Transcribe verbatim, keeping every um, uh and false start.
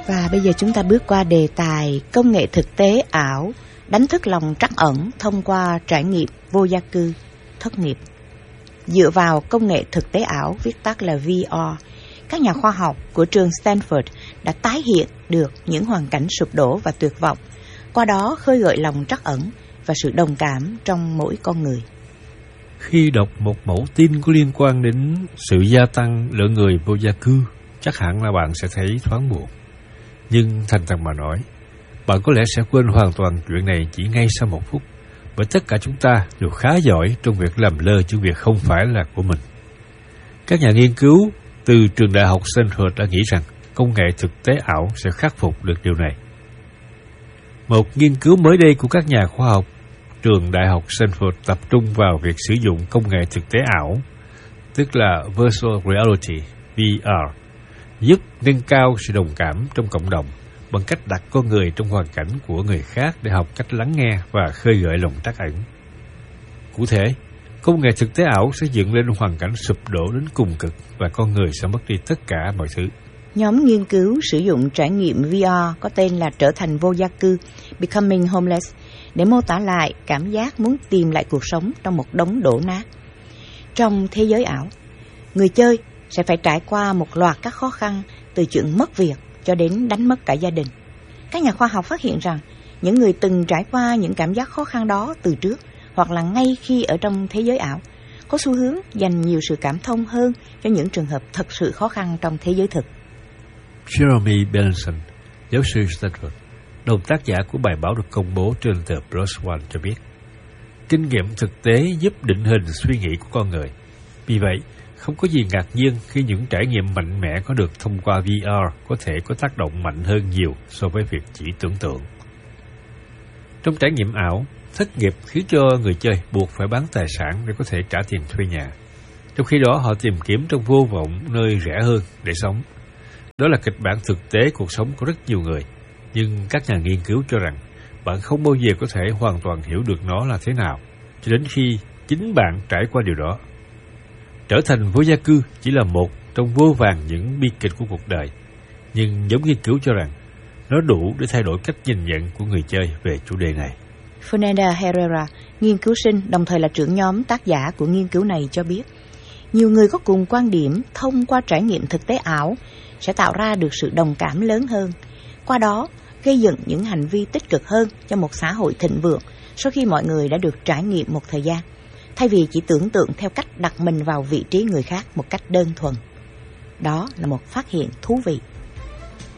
Và bây giờ chúng ta bước qua đề tài công nghệ thực tế ảo đánh thức lòng trắc ẩn thông qua trải nghiệm vô gia cư thất nghiệp. Dựa vào công nghệ thực tế ảo, viết tắt là V R, các nhà khoa học của trường Stanford đã tái hiện được những hoàn cảnh sụp đổ và tuyệt vọng, qua đó khơi gợi lòng trắc ẩn và sự đồng cảm trong mỗi con người. Khi đọc một mẫu tin có liên quan đến sự gia tăng lượng người vô gia cư, chắc hẳn là bạn sẽ thấy thoáng buồn. Nhưng thành thật mà nói, bạn có lẽ sẽ quên hoàn toàn chuyện này chỉ ngay sau một phút, bởi tất cả chúng ta đều khá giỏi trong việc làm lơ những việc không phải là của mình. Các nhà nghiên cứu từ trường đại học Stanford đã nghĩ rằng công nghệ thực tế ảo sẽ khắc phục được điều này. Một nghiên cứu mới đây của các nhà khoa học trường đại học Stanford tập trung vào việc sử dụng công nghệ thực tế ảo, tức là Virtual Reality, V R, giúp nâng cao sự đồng cảm trong cộng đồng bằng cách đặt con người trong hoàn cảnh của người khác để học cách lắng nghe và khơi gợi lòng trắc ẩn. Cụ thể, công nghệ thực tế ảo sẽ dựng lên hoàn cảnh sụp đổ đến cùng cực và con người sẽ mất đi tất cả mọi thứ. Nhóm nghiên cứu sử dụng trải nghiệm V R có tên là trở thành vô gia cư, Becoming Homeless, để mô tả lại cảm giác muốn tìm lại cuộc sống trong một đống đổ nát. Trong thế giới ảo, người chơi sẽ phải trải qua một loạt các khó khăn từ chuyện mất việc cho đến đánh mất cả gia đình. Các nhà khoa học phát hiện rằng những người từng trải qua những cảm giác khó khăn đó từ trước hoặc là ngay khi ở trong thế giới ảo có xu hướng dành nhiều sự cảm thông hơn cho những trường hợp thật sự khó khăn trong thế giới thực. Jeremy Benson, giáo sư Stanford, đồng tác giả của bài báo được công bố trên tờ Plus One cho biết, kinh nghiệm thực tế giúp định hình suy nghĩ của con người. Vì vậy, không có gì ngạc nhiên khi những trải nghiệm mạnh mẽ có được thông qua V R có thể có tác động mạnh hơn nhiều so với việc chỉ tưởng tượng. Trong trải nghiệm ảo, thất nghiệp khiến cho người chơi buộc phải bán tài sản để có thể trả tiền thuê nhà. Trong khi đó, họ tìm kiếm trong vô vọng nơi rẻ hơn để sống. Đó là kịch bản thực tế cuộc sống của rất nhiều người. Nhưng các nhà nghiên cứu cho rằng bạn không bao giờ có thể hoàn toàn hiểu được nó là thế nào, cho đến khi chính bạn trải qua điều đó. Trở thành vô gia cư chỉ là một trong vô vàn những bi kịch của cuộc đời, nhưng nhóm nghiên cứu cho rằng nó đủ để thay đổi cách nhìn nhận của người chơi về chủ đề này. Fernanda Herrera, nghiên cứu sinh đồng thời là trưởng nhóm tác giả của nghiên cứu này cho biết, nhiều người có cùng quan điểm thông qua trải nghiệm thực tế ảo sẽ tạo ra được sự đồng cảm lớn hơn, qua đó gây dựng những hành vi tích cực hơn cho một xã hội thịnh vượng sau khi mọi người đã được trải nghiệm một thời gian, thay vì chỉ tưởng tượng theo cách đặt mình vào vị trí người khác một cách đơn thuần. Đó là một phát hiện thú vị.